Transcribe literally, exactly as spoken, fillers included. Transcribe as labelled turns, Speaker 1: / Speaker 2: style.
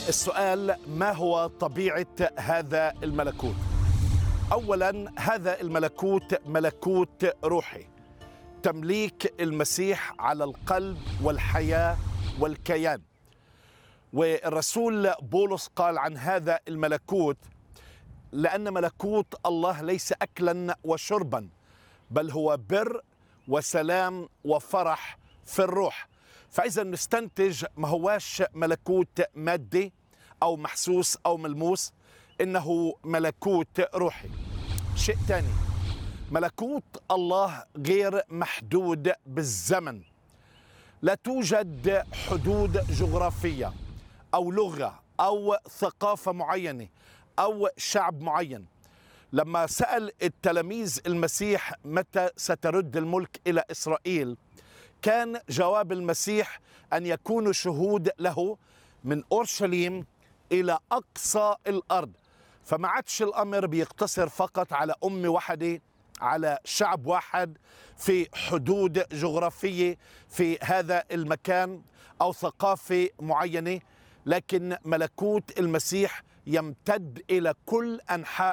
Speaker 1: السؤال: ما هو طبيعة هذا الملكوت؟ أولاً، هذا الملكوت ملكوت روحي، تمليك المسيح على القلب والحياة والكيان. والرسول بولس قال عن هذا الملكوت: لأن ملكوت الله ليس أكلاً وشرباً، بل هو بر وسلام وفرح في الروح. فإذا نستنتج ما هواش ملكوت مادي أو محسوس أو ملموس، إنه ملكوت روحي. شيء تاني، ملكوت الله غير محدود بالزمن، لا توجد حدود جغرافية أو لغة أو ثقافة معينة أو شعب معين. لما سأل التلاميذ المسيح متى سترد الملك إلى إسرائيل، كان جواب المسيح أن يكونوا شهود له من أورشليم إلى أقصى الأرض. فما عادش الأمر بيقتصر فقط على أمة واحدة، على شعب واحد في حدود جغرافية في هذا المكان أو ثقافة معينة، لكن ملكوت المسيح يمتد إلى كل أنحاء